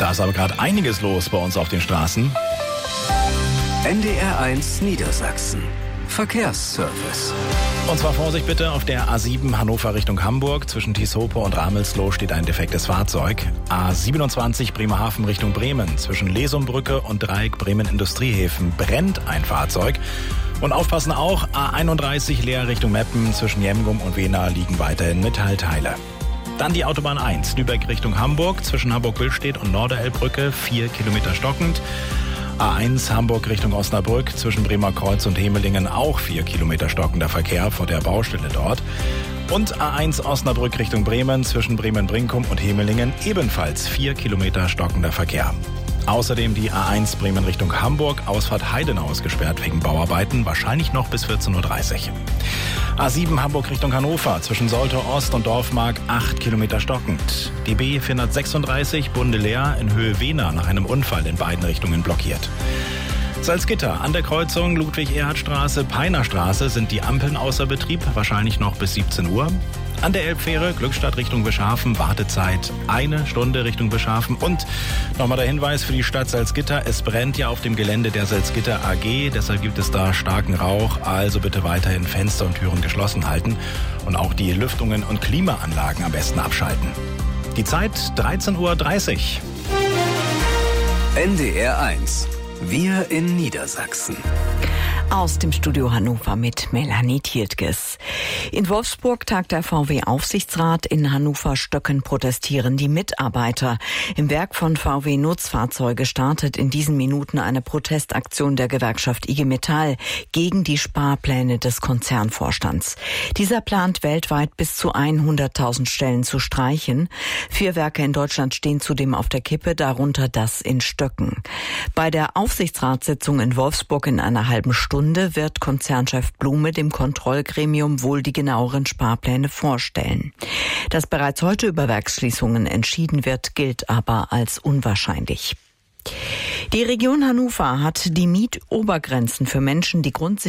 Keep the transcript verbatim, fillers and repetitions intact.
Da ist aber gerade einiges los bei uns auf den Straßen. N D R eins Niedersachsen. Verkehrsservice. Und zwar Vorsicht bitte, auf der A sieben Hannover Richtung Hamburg. Zwischen Tieshope und Ramelsloh steht ein defektes Fahrzeug. A siebenundzwanzig Bremerhaven Richtung Bremen. Zwischen Lesumbrücke und Dreieck Bremen Industriehäfen brennt ein Fahrzeug. Und aufpassen auch, A einunddreißig Leer Richtung Meppen. Zwischen Jemgum und Wena liegen weiterhin Metallteile. Dann die Autobahn eins, Lübeck Richtung Hamburg. Zwischen Hamburg-Willstedt und Norderelbbrücke, vier Kilometer stockend. A eins Hamburg Richtung Osnabrück, zwischen Bremerkreuz und Hemelingen auch vier Kilometer stockender Verkehr vor der Baustelle dort. Und A eins Osnabrück Richtung Bremen, zwischen Bremen-Brinkum und Hemelingen ebenfalls vier Kilometer stockender Verkehr. Außerdem die A eins Bremen Richtung Hamburg, Ausfahrt Heidenau ist gesperrt wegen Bauarbeiten, wahrscheinlich noch bis vierzehn Uhr dreißig. A sieben Hamburg Richtung Hannover, zwischen Soltau Ost und Dorfmark acht Kilometer stockend. Die B vierhundertsechsunddreißig Bunde-Leer in Höhe Wena nach einem Unfall in beiden Richtungen blockiert. Salzgitter, an der Kreuzung Ludwig-Erhard-Straße, Peinerstraße sind die Ampeln außer Betrieb, wahrscheinlich noch bis siebzehn Uhr. An der Elbfähre Glückstadt Richtung Bischhafen, Wartezeit eine Stunde Richtung Bischhafen. Und nochmal der Hinweis für die Stadt Salzgitter, es brennt ja auf dem Gelände der Salzgitter A G, deshalb gibt es da starken Rauch, also bitte weiterhin Fenster und Türen geschlossen halten und auch die Lüftungen und Klimaanlagen am besten abschalten. Die Zeit dreizehn Uhr dreißig. N D R eins. Wir in Niedersachsen. Aus dem Studio Hannover mit Melanie Tietges. In Wolfsburg tagt der V W-Aufsichtsrat, in Hannover-Stöcken protestieren die Mitarbeiter. Im Werk von V W Nutzfahrzeuge startet in diesen Minuten eine Protestaktion der Gewerkschaft I G Metall gegen die Sparpläne des Konzernvorstands. Dieser plant weltweit bis zu hunderttausend Stellen zu streichen. Vier Werke in Deutschland stehen zudem auf der Kippe, darunter das in Stöcken. Bei der Aufsichtsratssitzung in Wolfsburg in einer halben Stunde wird Konzernchef Blume dem Kontrollgremium wohl die genaueren Sparpläne vorstellen. Dass bereits heute über Werksschließungen entschieden wird, gilt aber als unwahrscheinlich. Die Region Hannover hat die Mietobergrenzen für Menschen, die grundsätzlich